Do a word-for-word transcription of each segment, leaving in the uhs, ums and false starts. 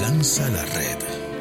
Lanza la red.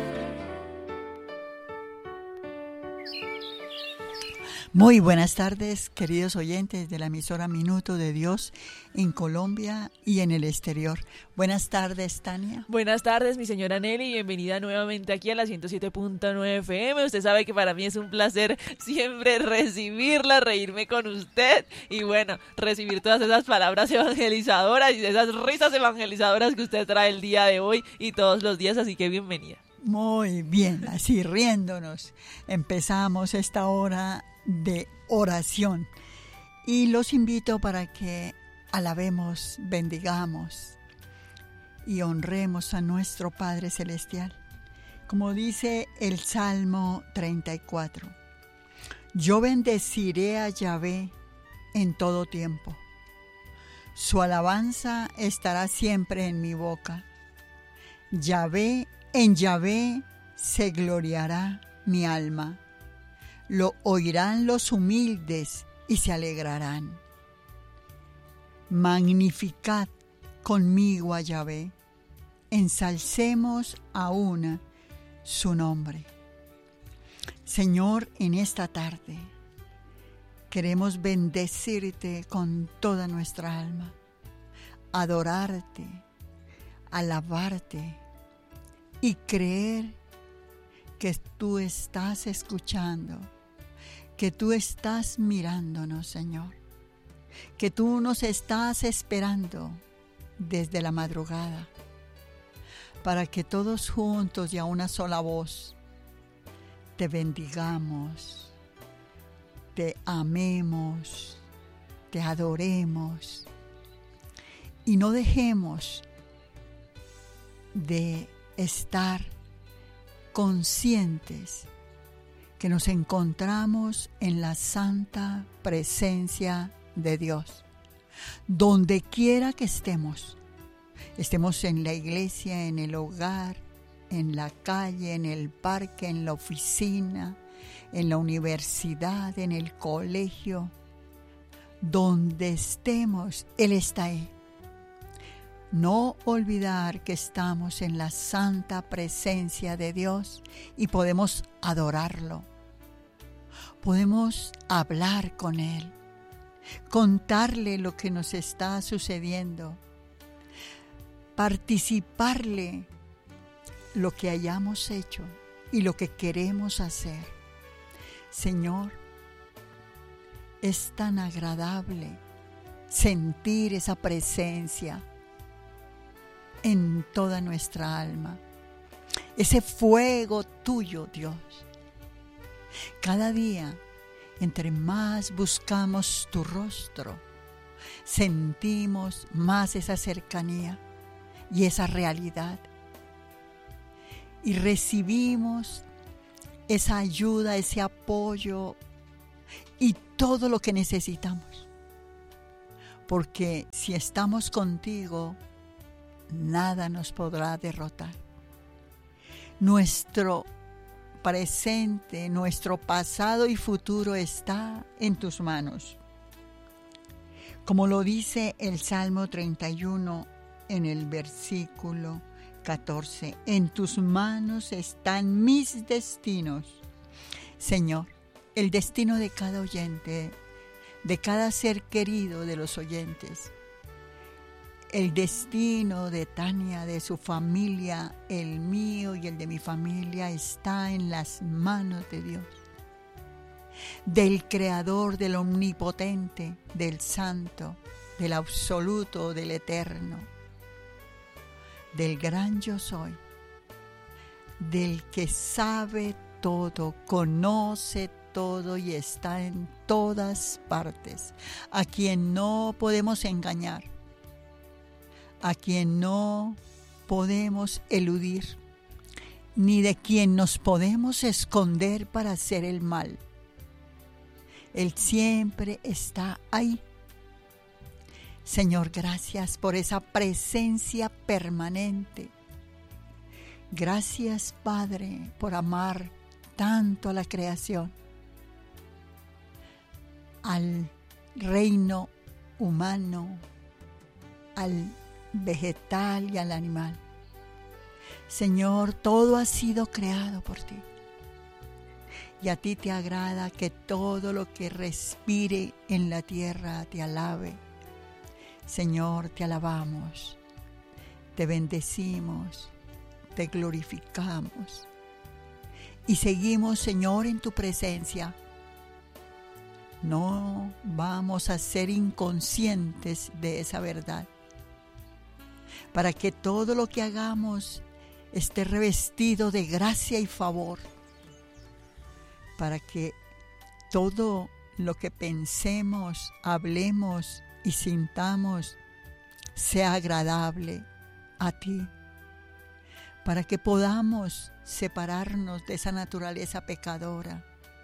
Muy buenas tardes, queridos oyentes de la emisora Minuto de Dios en Colombia y en el exterior. Buenas tardes, Tania. Buenas tardes, mi señora Nelly, bienvenida nuevamente aquí a la ciento siete punto nueve F M. Usted sabe que para mí es un placer siempre recibirla, reírme con usted y bueno, recibir todas esas palabras evangelizadoras y esas risas evangelizadoras que usted trae el día de hoy y todos los días, así que bienvenida. Muy bien, así riéndonos. Empezamos esta hora de oración y los invito para que alabemos, bendigamos y honremos a nuestro Padre Celestial. Como dice el Salmo treinta y cuatro, yo bendeciré a Yahvé en todo tiempo. Su alabanza estará siempre en mi boca. Yahvé, en Yahvé se gloriará mi alma. Lo oirán los humildes y se alegrarán. Magnificad conmigo a Yahvé, ensalcemos aún su nombre. Señor, en esta tarde queremos bendecirte con toda nuestra alma, adorarte, alabarte y creer que tú estás escuchando, que tú estás mirándonos, Señor, que tú nos estás esperando desde la madrugada, para que todos juntos y a una sola voz te bendigamos, te amemos, te adoremos y no dejemos de estar conscientes que nos encontramos en la santa presencia de Dios. Donde quiera que estemos, estemos en la iglesia, en el hogar, en la calle, en el parque, en la oficina, en la universidad, en el colegio, donde estemos, Él está ahí. No olvidar que estamos en la santa presencia de Dios y podemos adorarlo. Podemos hablar con Él, contarle lo que nos está sucediendo, participarle lo que hayamos hecho y lo que queremos hacer. Señor, es tan agradable sentir esa presencia en toda nuestra alma, ese fuego tuyo, Dios. Cada día, entre más buscamos tu rostro, sentimos más esa cercanía y esa realidad. Y recibimos esa ayuda, ese apoyo y todo lo que necesitamos. Porque si estamos contigo, nada nos podrá derrotar. Nuestro presente, nuestro pasado y futuro está en tus manos. Como lo dice el Salmo treinta y uno en el versículo catorce, en tus manos están mis destinos. Señor, el destino de cada oyente, de cada ser querido de los oyentes, el destino de Tania, de su familia, el mío y el de mi familia está en las manos de Dios, del Creador, del Omnipotente, del Santo, del Absoluto, del Eterno, del Gran Yo Soy, del que sabe todo, conoce todo y está en todas partes, a quien no podemos engañar, a quien no podemos eludir, ni de quien nos podemos esconder para hacer el mal. Él siempre está ahí. Señor, gracias por esa presencia permanente. Gracias, Padre, por amar tanto a la creación, al reino humano, al vegetal y al animal. Señor, todo ha sido creado por ti. Y a ti te agrada que todo lo que respire en la tierra te alabe. Señor, te alabamos, te bendecimos, te glorificamos. Y seguimos, Señor, en tu presencia. No vamos a ser inconscientes de esa verdad. Para que todo lo que hagamos esté revestido de gracia y favor. Para que todo lo que pensemos, hablemos y sintamos sea agradable a ti. Para que podamos separarnos de esa naturaleza pecadora.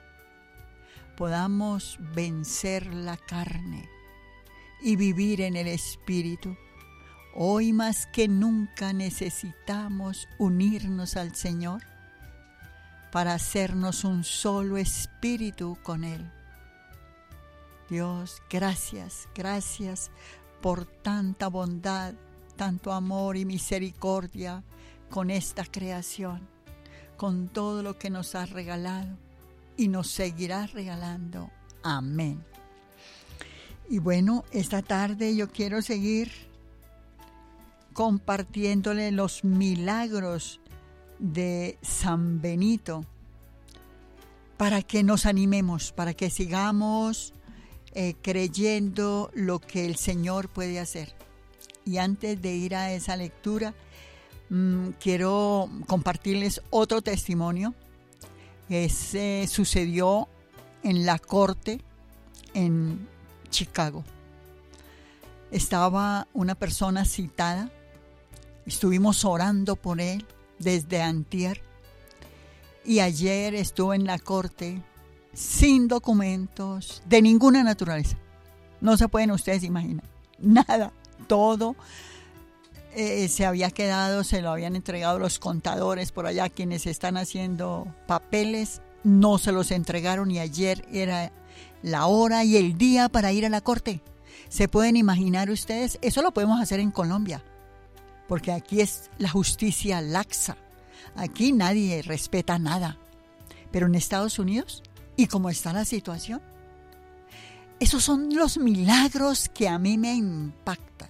Podamos vencer la carne y vivir en el Espíritu. Hoy más que nunca necesitamos unirnos al Señor para hacernos un solo espíritu con Él. Dios, gracias, gracias por tanta bondad, tanto amor y misericordia con esta creación, con todo lo que nos has regalado y nos seguirás regalando. Amén. Y bueno, esta tarde yo quiero seguir compartiéndole los milagros de San Benito para que nos animemos, para que sigamos eh, creyendo lo que el Señor puede hacer. Y antes de ir a esa lectura, mmm, quiero compartirles otro testimonio que se sucedió en la corte en Chicago. Estaba una persona citada. Estuvimos orando por él desde antier y ayer estuvo en la corte sin documentos de ninguna naturaleza. No se pueden ustedes imaginar, nada, todo eh, se había quedado, se lo habían entregado los contadores por allá, quienes están haciendo papeles, no se los entregaron y ayer era la hora y el día para ir a la corte. ¿Se pueden imaginar ustedes? Eso lo podemos hacer en Colombia. Porque aquí es la justicia laxa. Aquí nadie respeta nada. Pero en Estados Unidos, ¿y cómo está la situación? Esos son los milagros que a mí me impactan.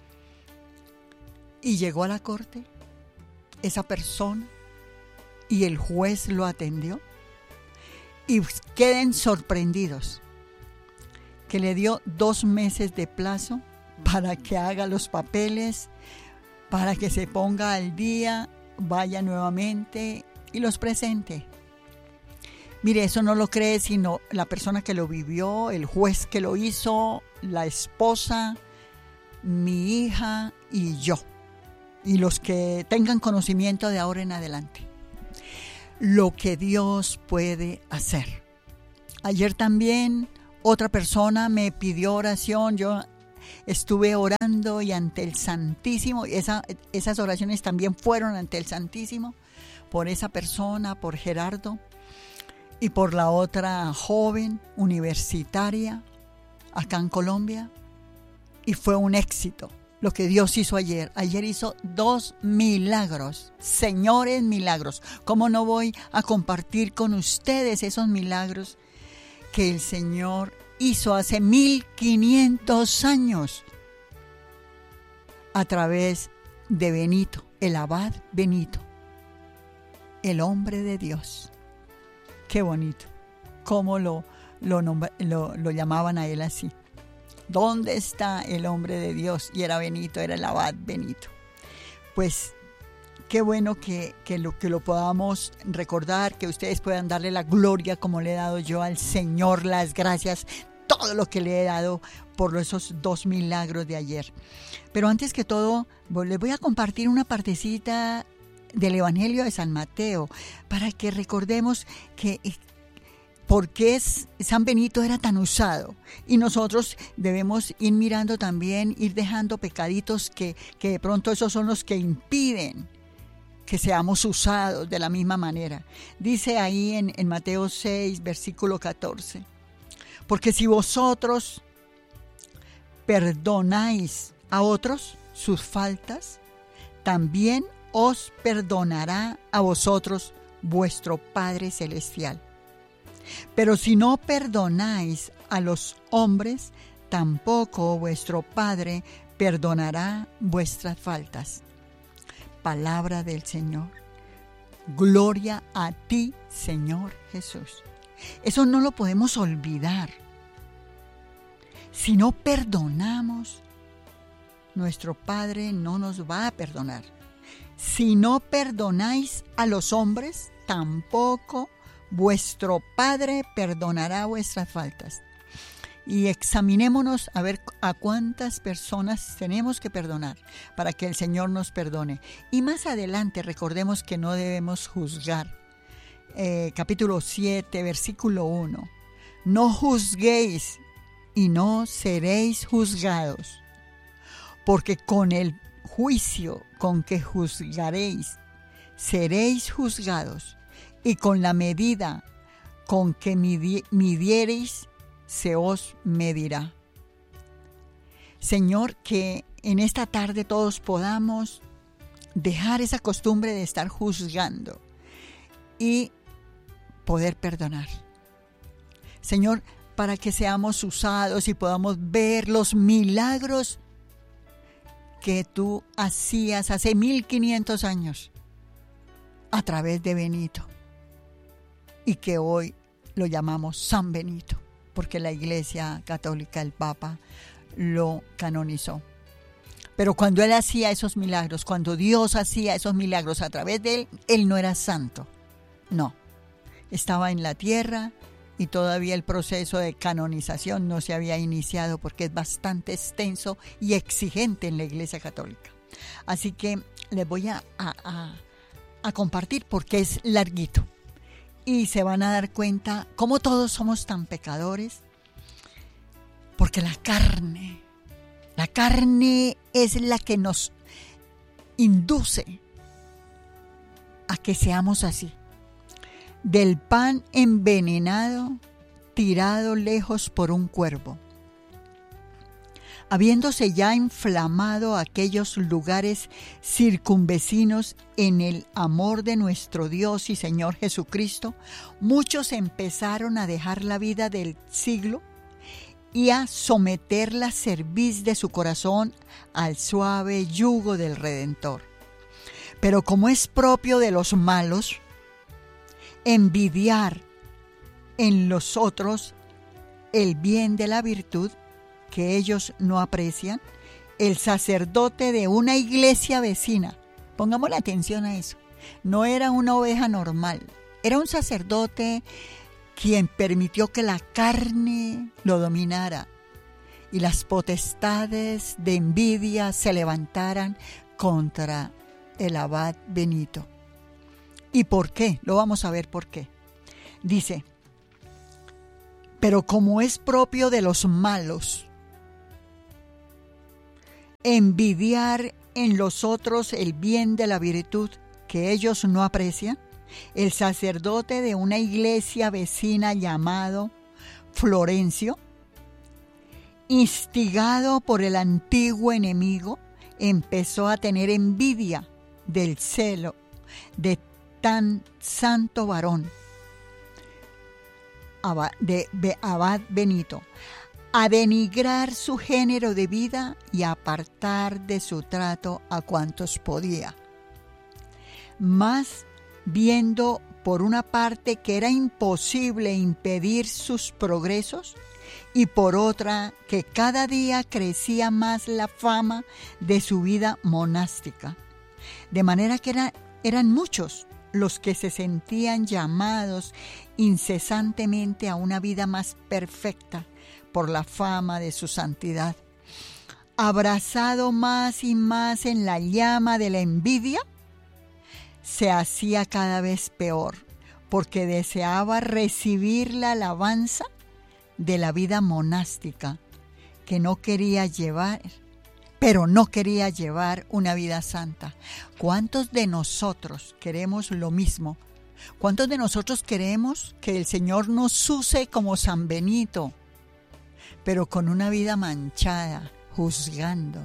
Y llegó a la corte esa persona y el juez lo atendió. Y queden sorprendidos que le dio dos meses de plazo para que haga los papeles, para que se ponga al día, vaya nuevamente y los presente. Mire, eso no lo cree sino la persona que lo vivió, el juez que lo hizo, la esposa, mi hija y yo. Y los que tengan conocimiento de ahora en adelante. Lo que Dios puede hacer. Ayer también otra persona me pidió oración, yo estuve orando y ante el Santísimo, esa, esas oraciones también fueron ante el Santísimo, por esa persona, por Gerardo, y por la otra joven universitaria acá en Colombia, y fue un éxito lo que Dios hizo ayer. Ayer hizo dos milagros, señores milagros. ¿Cómo no voy a compartir con ustedes esos milagros que el Señor hizo hace mil quinientos años a través de Benito, el abad Benito, el hombre de Dios? Qué bonito, cómo lo, lo, lo, lo llamaban a él así. ¿Dónde está el hombre de Dios? Y era Benito, era el abad Benito. Pues qué bueno que, que, lo, que lo podamos recordar, que ustedes puedan darle la gloria como le he dado yo al Señor, las gracias, todo lo que le he dado por esos dos milagros de ayer. Pero antes que todo, les voy a compartir una partecita del Evangelio de San Mateo para que recordemos que por qué San Benito era tan usado. Y nosotros debemos ir mirando también, ir dejando pecaditos que, que de pronto esos son los que impiden que seamos usados de la misma manera. Dice ahí en, en Mateo seis, versículo catorce. Porque si vosotros perdonáis a otros sus faltas, también os perdonará a vosotros vuestro Padre Celestial. Pero si no perdonáis a los hombres, tampoco vuestro Padre perdonará vuestras faltas. Palabra del Señor. Gloria a ti, Señor Jesús. Eso no lo podemos olvidar. Si no perdonamos, nuestro Padre no nos va a perdonar. Si no perdonáis a los hombres, tampoco vuestro Padre perdonará vuestras faltas. Y examinémonos a ver a cuántas personas tenemos que perdonar para que el Señor nos perdone. Y más adelante recordemos que no debemos juzgar. Eh, capítulo siete, versículo uno. No juzguéis y no seréis juzgados, porque con el juicio con que juzgaréis, seréis juzgados, y con la medida con que midi- midiereis, se os medirá. Señor, que en esta tarde todos podamos dejar esa costumbre de estar juzgando y poder perdonar. Señor, para que seamos usados y podamos ver los milagros que tú hacías hace mil quinientos años a través de Benito, y que hoy lo llamamos San Benito, porque la Iglesia Católica, el Papa, lo canonizó. Pero cuando él hacía esos milagros, cuando Dios hacía esos milagros a través de él, él no era santo. No, estaba en la tierra y todavía el proceso de canonización no se había iniciado, porque es bastante extenso y exigente en la Iglesia Católica. Así que les voy a, a, a, a compartir porque es larguito. Y se van a dar cuenta cómo todos somos tan pecadores, porque la carne, la carne es la que nos induce a que seamos así. Del pan envenenado, tirado lejos por un cuervo. Habiéndose ya inflamado aquellos lugares circunvecinos en el amor de nuestro Dios y Señor Jesucristo, muchos empezaron a dejar la vida del siglo y a someter la cerviz de su corazón al suave yugo del Redentor. Pero como es propio de los malos envidiar en los otros el bien de la virtud que ellos no aprecian, el sacerdote de una iglesia vecina, pongamos la atención a eso, no era una oveja normal, era un sacerdote quien permitió que la carne lo dominara y las potestades de envidia se levantaran contra el abad Benito. ¿Y por qué? Lo vamos a ver por qué. Dice, pero como es propio de los malos envidiar en los otros el bien de la virtud que ellos no aprecian, el sacerdote de una iglesia vecina llamado Florencio, instigado por el antiguo enemigo, empezó a tener envidia del celo de tan santo varón, de abad Benito, a denigrar su género de vida y a apartar de su trato a cuantos podía. Mas, viendo por una parte que era imposible impedir sus progresos, y por otra que cada día crecía más la fama de su vida monástica, de manera que era, eran muchos los que se sentían llamados incesantemente a una vida más perfecta por la fama de su santidad. Abrazado más y más en la llama de la envidia, se hacía cada vez peor, porque deseaba recibir la alabanza de la vida monástica, que no quería llevar, pero no quería llevar una vida santa. ¿Cuántos de nosotros queremos lo mismo? ¿Cuántos de nosotros queremos que el Señor nos use como San Benito, pero con una vida manchada, juzgando,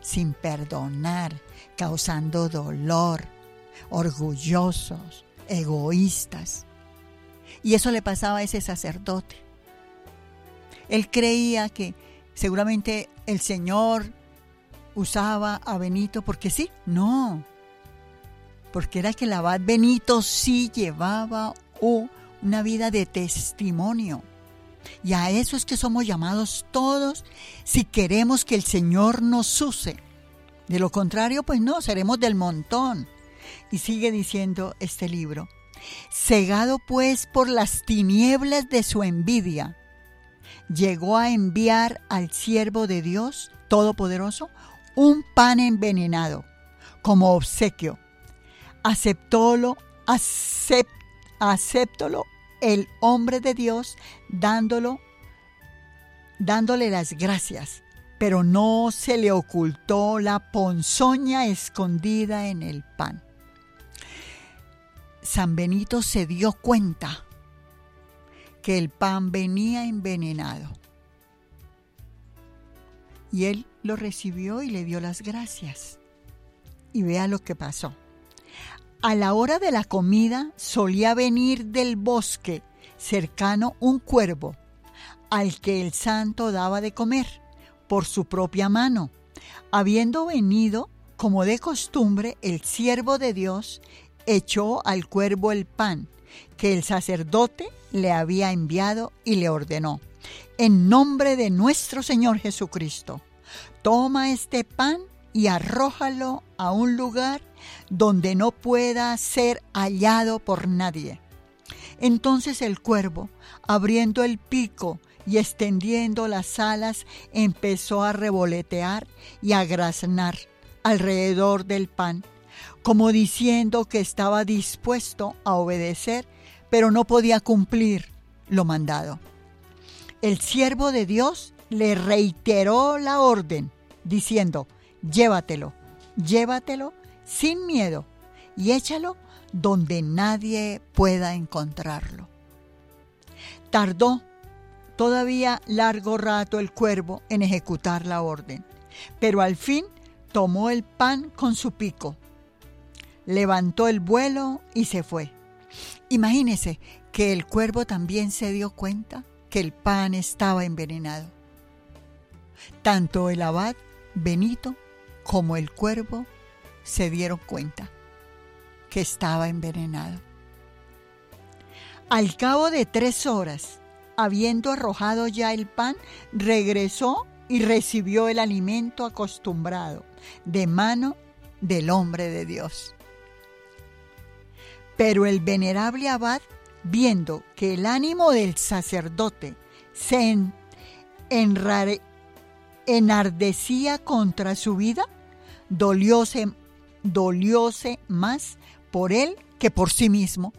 sin perdonar, causando dolor, orgullosos, egoístas. Y eso le pasaba a ese sacerdote. Él creía que seguramente el Señor usaba a Benito porque sí, no. Porque era que el abad Benito sí llevaba oh, una vida de testimonio. Y a eso es que somos llamados todos si queremos que el Señor nos use. De lo contrario, pues no, seremos del montón. Y sigue diciendo este libro: cegado pues por las tinieblas de su envidia, llegó a enviar al siervo de Dios Todopoderoso un pan envenenado como obsequio. Aceptólo, acept, aceptólo el hombre de Dios dándolo, dándole las gracias, pero no se le ocultó la ponzoña escondida en el pan. San Benito se dio cuenta que el pan venía envenenado y él lo recibió y le dio las gracias. Y vea lo que pasó. A la hora de la comida solía venir del bosque cercano un cuervo al que el santo daba de comer por su propia mano. Habiendo venido, como de costumbre, el siervo de Dios echó al cuervo el pan que el sacerdote le había enviado y le ordenó: en nombre de nuestro Señor Jesucristo, toma este pan y arrójalo a un lugar donde no pueda ser hallado por nadie. Entonces el cuervo, abriendo el pico y extendiendo las alas, empezó a revolotear y a graznar alrededor del pan, como diciendo que estaba dispuesto a obedecer, pero no podía cumplir lo mandado. El siervo de Dios le reiteró la orden, diciendo: llévatelo, llévatelo sin miedo y échalo donde nadie pueda encontrarlo. Tardó todavía largo rato el cuervo en ejecutar la orden, pero al fin tomó el pan con su pico, levantó el vuelo y se fue. Imagínese que el cuervo también se dio cuenta que el pan estaba envenenado. Tanto el abad Benito como el cuervo se dieron cuenta que estaba envenenado. Al cabo de tres horas, habiendo arrojado ya el pan, regresó y recibió el alimento acostumbrado de mano del hombre de Dios. Pero el venerable abad, viendo que el ánimo del sacerdote se en, enrare, enardecía contra su vida, dolióse, dolióse más por él que por sí mismo.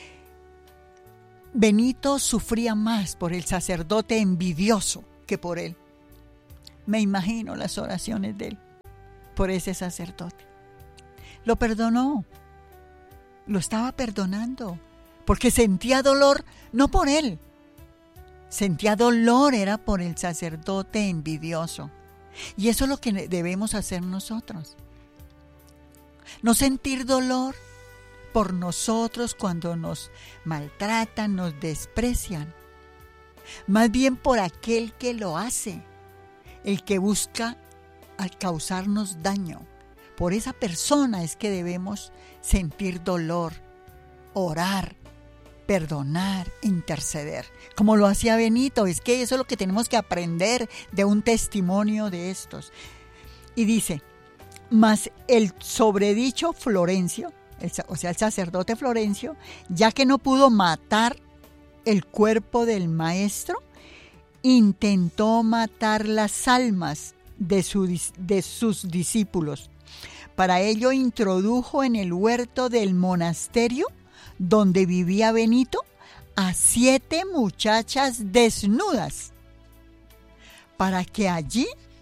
Benito sufría más por el sacerdote envidioso que por él. Me imagino las oraciones de él por ese sacerdote. Lo perdonó, lo estaba perdonando, porque sentía dolor no por él, sentía dolor era por el sacerdote envidioso. Y eso es lo que debemos hacer nosotros. No sentir dolor por nosotros cuando nos maltratan, nos desprecian. Más bien por aquel que lo hace, el que busca causarnos daño. Por esa persona es que debemos sentir dolor, orar, perdonar, interceder. Como lo hacía Benito, es que eso es lo que tenemos que aprender de un testimonio de estos. Y dice: mas el sobredicho Florencio, el, o sea, el sacerdote Florencio, ya que no pudo matar el cuerpo del maestro, intentó matar las almas de, su, de sus discípulos. Para ello introdujo en el huerto del monasterio donde vivía Benito a siete muchachas desnudas, para que allí,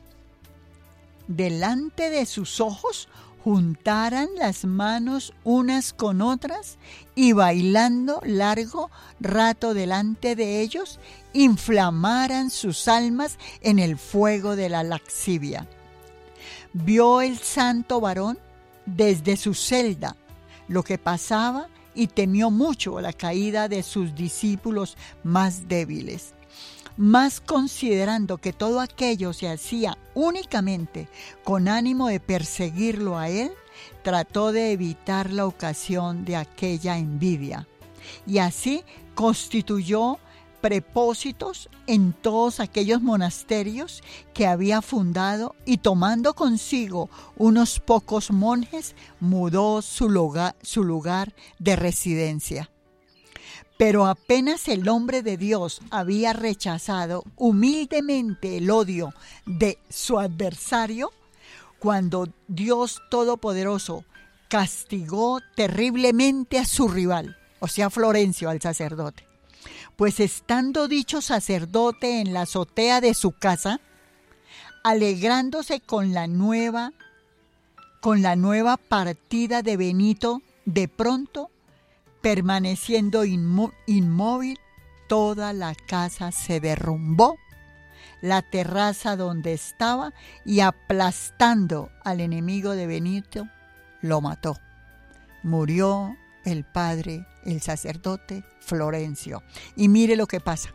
delante de sus ojos, juntaran las manos unas con otras y bailando largo rato delante de ellos, inflamaran sus almas en el fuego de la lascivia. vio el santo varón desde su celda lo que pasaba y temió mucho la caída de sus discípulos más débiles. Más considerando que todo aquello se hacía únicamente con ánimo de perseguirlo a él, trató de evitar la ocasión de aquella envidia. Y así constituyó prepósitos en todos aquellos monasterios que había fundado y tomando consigo unos pocos monjes, mudó su lugar, su lugar de residencia. Pero apenas el hombre de Dios había rechazado humildemente el odio de su adversario, cuando Dios Todopoderoso castigó terriblemente a su rival, o sea, Florencio, al sacerdote. Pues estando dicho sacerdote en la azotea de su casa, alegrándose con la nueva, con la nueva partida de Benito, de pronto, permaneciendo inmó- inmóvil, toda la casa se derrumbó, la terraza donde estaba, y aplastando al enemigo de Benito, lo mató. Murió el padre, el sacerdote Florencio. Y mire lo que pasa.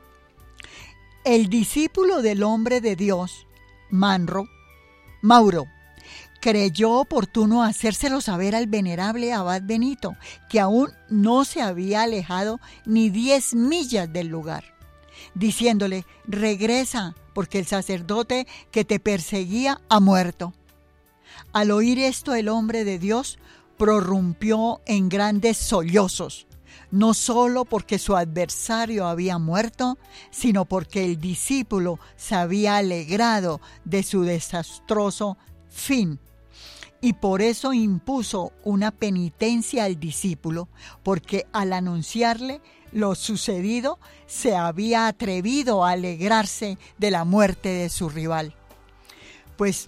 El discípulo del hombre de Dios, Manro, Mauro, creyó oportuno hacérselo saber al venerable abad Benito, que aún no se había alejado ni diez millas del lugar, diciéndole: regresa, porque el sacerdote que te perseguía ha muerto. Al oír esto, el hombre de Dios prorrumpió en grandes sollozos, no solo porque su adversario había muerto, sino porque el discípulo se había alegrado de su desastroso fin. Y por eso impuso una penitencia al discípulo, porque al anunciarle lo sucedido, se había atrevido a alegrarse de la muerte de su rival. Pues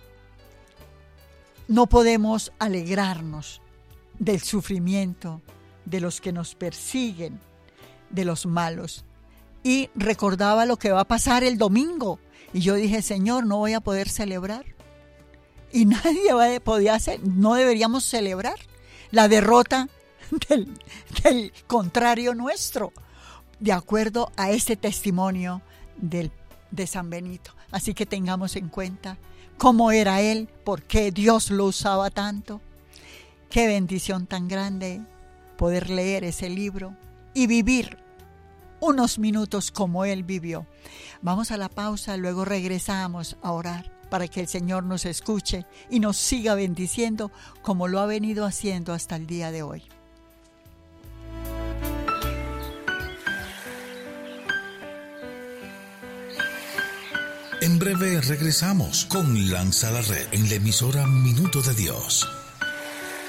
no podemos alegrarnos del sufrimiento de los que nos persiguen, de los malos. Y recordaba lo que va a pasar el domingo. Y yo dije: Señor, no voy a poder celebrar. Y nadie va a, podía hacer, no deberíamos celebrar la derrota del, del contrario nuestro, de acuerdo a este testimonio del, de San Benito. Así que tengamos en cuenta cómo era él, por qué Dios lo usaba tanto. Qué bendición tan grande poder leer ese libro y vivir unos minutos como él vivió. Vamos a la pausa, luego regresamos a orar para que el Señor nos escuche y nos siga bendiciendo como lo ha venido haciendo hasta el día de hoy. En breve regresamos con Lanza la Red en la emisora Minuto de Dios.